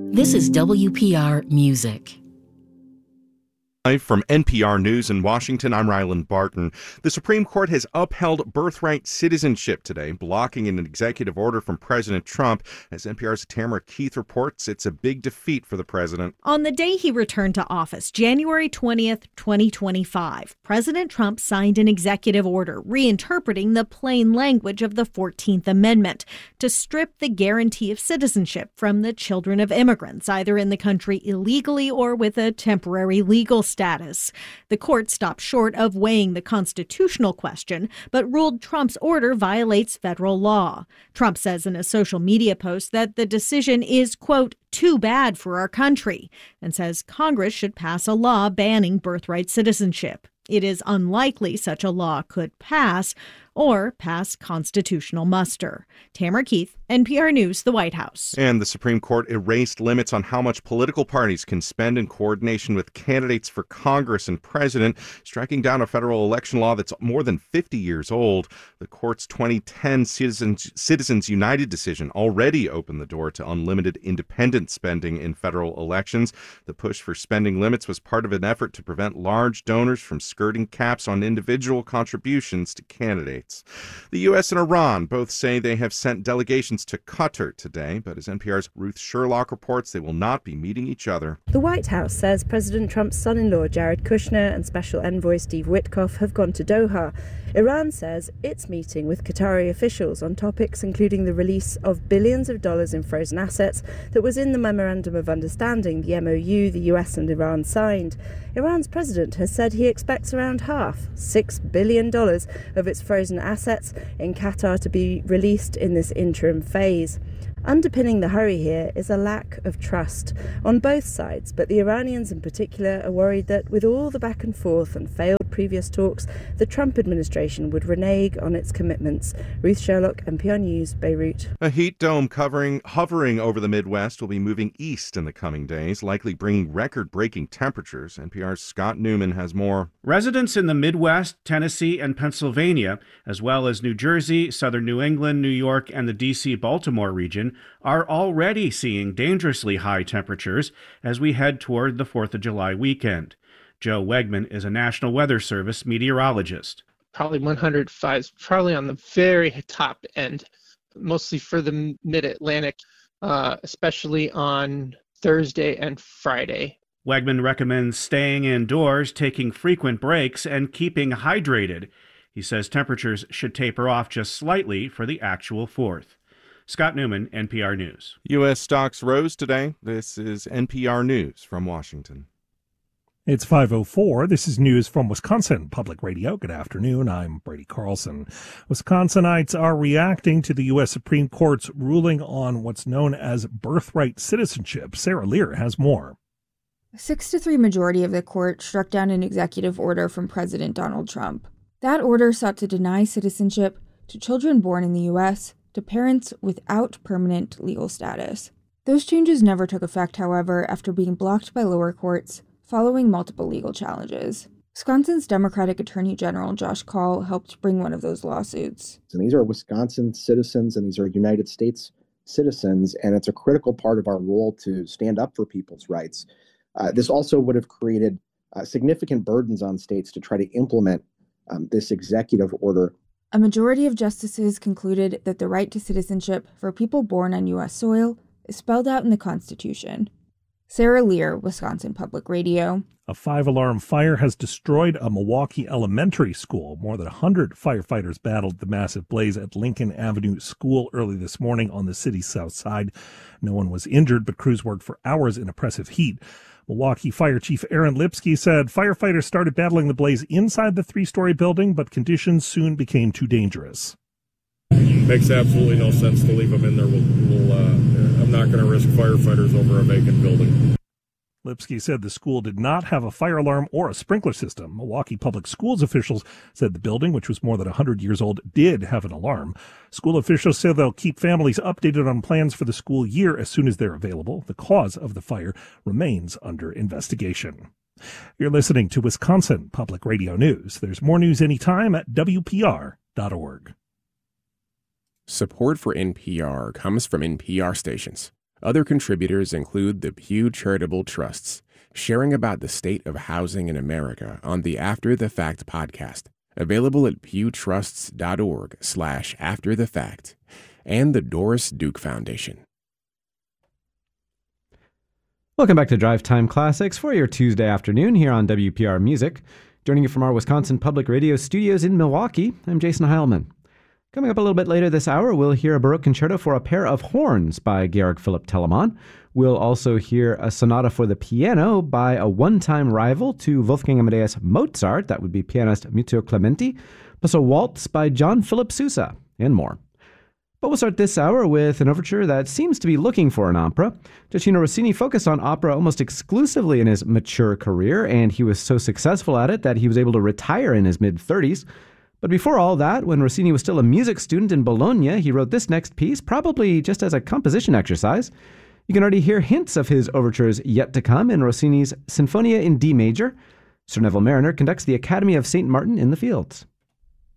This is WPR Music. Live from NPR News in Washington, I'm Ryland Barton. The Supreme Court has upheld birthright citizenship today, blocking an executive order from President Trump. As NPR's Tamara Keith reports, it's a big defeat for the president. On the day he returned to office, January 20th, 2025, President Trump signed an executive order reinterpreting the plain language of the 14th Amendment to strip the guarantee of citizenship from the children of immigrants, either in the country illegally or with a temporary legal status. The court stopped short of weighing the constitutional question, but ruled Trump's order violates federal law. Trump says in a social media post that the decision is, quote, too bad for our country, and says Congress should pass a law banning birthright citizenship. It is unlikely such a law could pass or pass constitutional muster. Tamara Keith, NPR News, the White House. And the Supreme Court erased limits on how much political parties can spend in coordination with candidates for Congress and president, striking down a federal election law that's more than 50 years old. The court's 2010 Citizens United decision already opened the door to unlimited independent spending in federal elections. The push for spending limits was part of an effort to prevent large donors from skirting caps on individual contributions to candidates. The U.S. and Iran both say they have sent delegations to Qatar today, but as NPR's Ruth Sherlock reports, they will not be meeting each other. The White House says President Trump's son-in-law Jared Kushner and Special Envoy Steve Witkoff have gone to Doha. Iran says it's meeting with Qatari officials on topics including the release of billions of dollars in frozen assets that was in the Memorandum of Understanding, the MOU the US and Iran signed. Iran's president has said he expects around half, $6 billion, of its frozen assets in Qatar to be released in this interim phase. Underpinning the hurry here is a lack of trust on both sides, but the Iranians in particular are worried that with all the back and forth and failed previous talks, the Trump administration would renege on its commitments. Ruth Sherlock, NPR News, Beirut. A heat dome hovering over the Midwest will be moving east in the coming days, likely bringing record-breaking temperatures. NPR's Scott Newman has more. Residents in the Midwest, Tennessee, and Pennsylvania, as well as New Jersey, southern New England, New York, and the D.C.-Baltimore region, are already seeing dangerously high temperatures as we head toward the 4th of July weekend. Joe Wegman is a National Weather Service meteorologist. Probably 105, probably on the very top end, mostly for the mid-Atlantic, especially on Thursday and Friday. Wegman recommends staying indoors, taking frequent breaks, and keeping hydrated. He says temperatures should taper off just slightly for the actual 4th. Scott Newman, NPR News. U.S. stocks rose today. This is NPR News from Washington. It's 5:04. This is news from Wisconsin Public Radio. Good afternoon. I'm Brady Carlson. Wisconsinites are reacting to the U.S. Supreme Court's ruling on what's known as birthright citizenship. Sarah Lear has more. A 6-3 majority of the court struck down an executive order from President Donald Trump. That order sought to deny citizenship to children born in the U.S. to parents without permanent legal status. Those changes never took effect, however, after being blocked by lower courts following multiple legal challenges. Wisconsin's Democratic Attorney General Josh Kaul helped bring one of those lawsuits. And these are Wisconsin citizens and these are United States citizens, and it's a critical part of our role to stand up for people's rights. This also would have created significant burdens on states to try to implement this executive order. A majority of justices concluded that the right to citizenship for people born on U.S. soil is spelled out in the Constitution. Sarah Lear, Wisconsin Public Radio. A 5-alarm fire has destroyed a Milwaukee elementary school. More than 100 firefighters battled the massive blaze at Lincoln Avenue School early this morning on the city's south side. No one was injured, but crews worked for hours in oppressive heat. Milwaukee Fire Chief Aaron Lipsky said firefighters started battling the blaze inside the 3-story building, but conditions soon became too dangerous. Makes absolutely no sense to leave them in there. I'm not going to risk firefighters over a vacant building. Lipsky said the school did not have a fire alarm or a sprinkler system. Milwaukee Public Schools officials said the building, which was more than 100 years old, did have an alarm. School officials said they'll keep families updated on plans for the school year as soon as they're available. The cause of the fire remains under investigation. You're listening to Wisconsin Public Radio News. There's more news anytime at WPR.org. Support for NPR comes from NPR stations. Other contributors include the Pew Charitable Trusts, sharing about the state of housing in America on the After the Fact podcast, available at pewtrusts.org/afterthefact, and the Doris Duke Foundation. Welcome back to Drive Time Classics for your Tuesday afternoon here on WPR Music. Joining you from our Wisconsin Public Radio studios in Milwaukee, I'm Jason Heilman. Coming up a little bit later this hour, we'll hear a Baroque Concerto for a Pair of Horns by Georg Philipp Telemann. We'll also hear a sonata for the piano by a one-time rival to Wolfgang Amadeus Mozart, that would be pianist Muzio Clementi, plus a waltz by John Philip Sousa, and more. But we'll start this hour with an overture that seems to be looking for an opera. Gioacchino Rossini focused on opera almost exclusively in his mature career, and he was so successful at it that he was able to retire in his mid-30s. But before all that, when Rossini was still a music student in Bologna, he wrote this next piece, probably just as a composition exercise. You can already hear hints of his overtures yet to come in Rossini's Sinfonia in D major. Sir Neville Marriner conducts the Academy of St. Martin in the Fields.